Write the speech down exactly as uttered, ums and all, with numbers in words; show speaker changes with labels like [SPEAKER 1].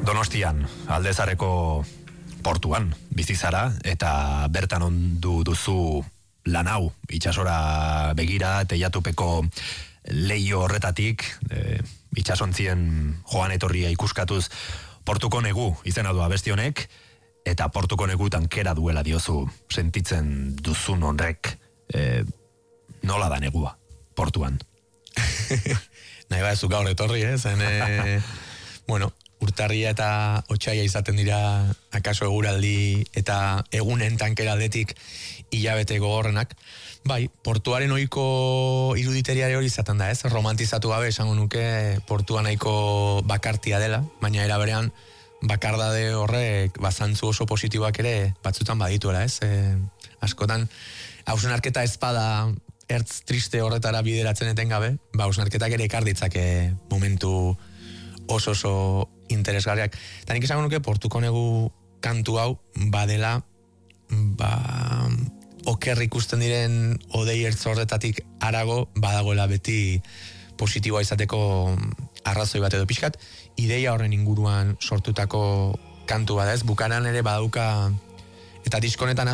[SPEAKER 1] Donostian, Aldezarreko portuan bizi zara eta bertan ondu duzu lan hau, itsasora begira, teilatupeko leio horretatik, e, itsasontzien joan etorria ikuskatuz, Portuko negu izena du abesti honek, eta Portuko negu tankera duela diozu sentitzen duzun horrek, e, nola da negua, portuan?
[SPEAKER 2] Nahi ba, ez gaur etorri, eh? Zen, e, bueno, urtarria eta otsaia izaten dira akaso eguraldi eta egunen tankera aldetik hilabete gogorrenak. Bai, portuaren ohiko iruditeriare hori izaten da, ez? Romantizatu gabe esango nuke portua nahiko bakartia dela, baina era berean bakardade horrek bazantzu oso positiboak ere batzutan badituela, ez? E, askotan, hausnarketa ezpada ertz triste horretara bideratzen etengabe, ba, hausnarketak ere ekar ditzake momentu oso oso interesgarriak. Eta nik esango nuke portuko negu kantu hau badela ba, oker ikusten diren odei ertz horretatik arago badagoela beti positiboa izateko arrazoi bat edo pixkat, ideia horren inguruan sortutako kantu bada, ez? Bukaran ere badauka eta diskonetan